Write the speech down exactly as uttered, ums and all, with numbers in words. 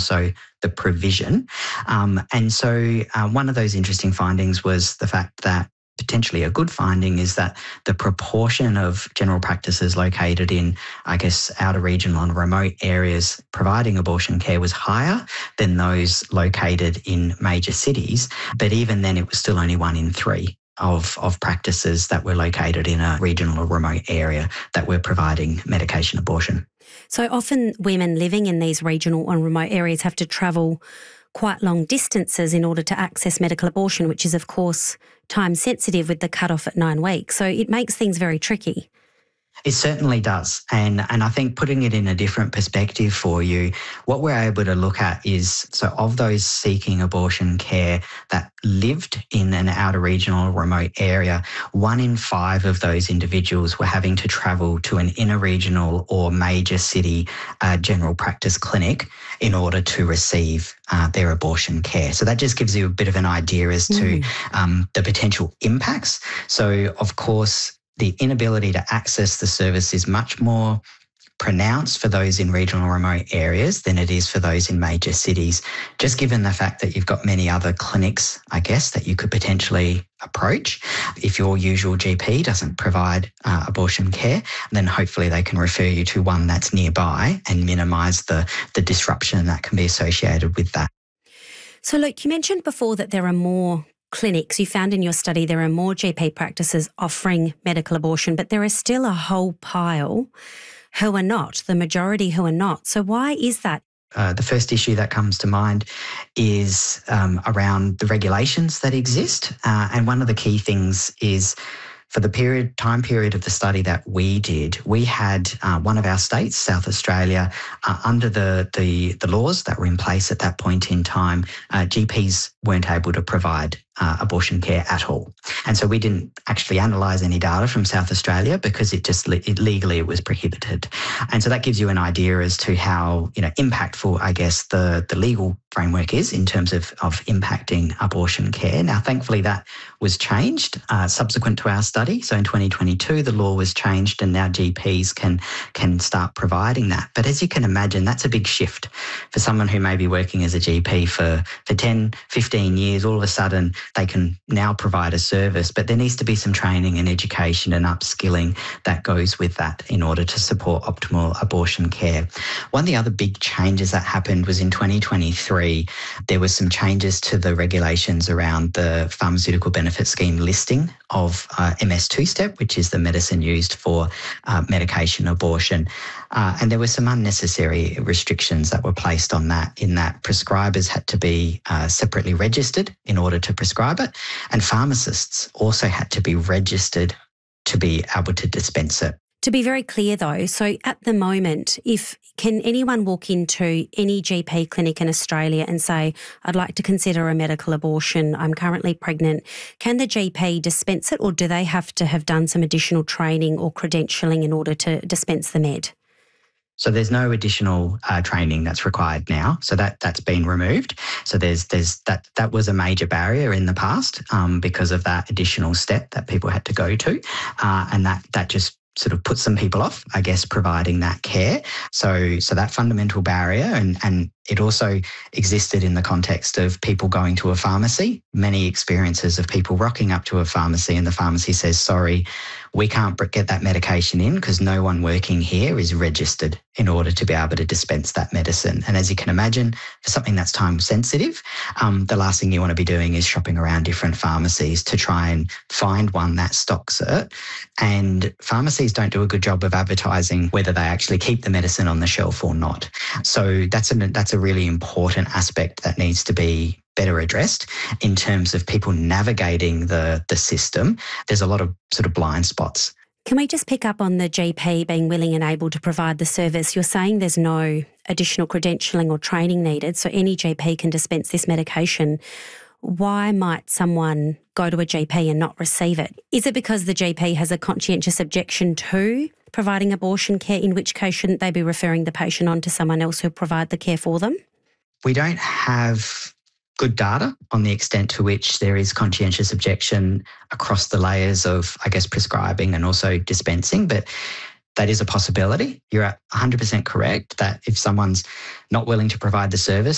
also the provision. Um, and so uh, one of those interesting findings was the fact that potentially a good finding is that the proportion of general practices located in, I guess, outer regional and remote areas providing abortion care was higher than those located in major cities. But even then, it was still only one in three of, of practices that were located in a regional or remote area that were providing medication abortion. So often women living in these regional and remote areas have to travel quite long distances in order to access medical abortion, which is, of course, time sensitive with the cutoff at nine weeks. So it makes things very tricky. It certainly does. And, and I think putting it in a different perspective for you, what we're able to look at is, so of those seeking abortion care that lived in an outer regional or remote area, one in five of those individuals were having to travel to an inner regional or major city uh, general practice clinic in order to receive uh, their abortion care. So that just gives you a bit of an idea as to mm. um, the potential impacts. So, of course, the inability to access the service is much more pronounced for those in regional or remote areas than it is for those in major cities, just given the fact that you've got many other clinics, I guess, that you could potentially approach. If your usual G P doesn't provide uh, abortion care, then hopefully they can refer you to one that's nearby and minimise the, the disruption that can be associated with that. So, Luke, you mentioned before that there are more clinics. You found in your study there are more G P practices offering medical abortion, but there is still a whole pile who are not, the majority who are not. So why is that? Uh, the first issue that comes to mind is um, around the regulations that exist. Uh, and one of the key things is for the period time period of the study that we did, we had uh, one of our states, South Australia, uh, under the, the the laws that were in place at that point in time, uh, G Ps weren't able to provide uh, abortion care at all. And so we didn't actually analyse any data from South Australia because it just le- it, legally it was prohibited. And so that gives you an idea as to how, you know, impactful, I guess, the, the legal framework is in terms of, of impacting abortion care. Now, thankfully, that was changed uh, subsequent to our study. So in twenty twenty-two, the law was changed and now G Ps can, can start providing that. But as you can imagine, that's a big shift for someone who may be working as a G P for, for ten, fifteen years. All of a sudden, they can now provide a service, but there needs to be some training and education and upskilling that goes with that in order to support optimal abortion care. One of the other big changes that happened was in twenty twenty-three, there was some changes to the regulations around the Pharmaceutical Benefit Scheme listing of uh, M S two step, which is the medicine used for uh, medication abortion. Uh, and there were some unnecessary restrictions that were placed on that, in that prescribers had to be uh, separately registered in order to prescribe it, and pharmacists also had to be registered to be able to dispense it. To be very clear though, so at the moment, if can anyone walk into any G P clinic in Australia and say, I'd like to consider a medical abortion, I'm currently pregnant, can the G P dispense it, or do they have to have done some additional training or credentialing in order to dispense the med? So there's no additional uh, training that's required now. So that that's been removed. So there's there's that that was a major barrier in the past um, because of that additional step that people had to go to, uh, and that that just sort of put some people off, I guess, providing that care. So so that fundamental barrier, and and it also existed in the context of people going to a pharmacy. Many experiences of people rocking up to a pharmacy and the pharmacy says, sorry, we can't get that medication in because no one working here is registered in order to be able to dispense that medicine. And as you can imagine, for something that's time sensitive, um, the last thing you want to be doing is shopping around different pharmacies to try and find one that stocks it. And pharmacies don't do a good job of advertising whether they actually keep the medicine on the shelf or not. So that's a, that's a really important aspect that needs to be better addressed in terms of people navigating the, the system. There's a lot of sort of blind spots. Can we just pick up on the G P being willing and able to provide the service? You're saying there's no additional credentialing or training needed, so any G P can dispense this medication. Why might someone go to a G P and not receive it? Is it because the G P has a conscientious objection to providing abortion care, in which case shouldn't they be referring the patient on to someone else who'll provide the care for them? We don't have good data on the extent to which there is conscientious objection across the layers of, I guess, prescribing and also dispensing, but that is a possibility. You're one hundred percent correct that if someone's not willing to provide the service,